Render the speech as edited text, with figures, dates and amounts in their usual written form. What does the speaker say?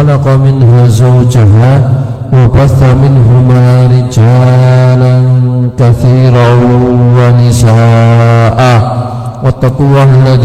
خلق منها زوجها وبث منهما رجالا كثيرا ونساء واتقوا الله الذي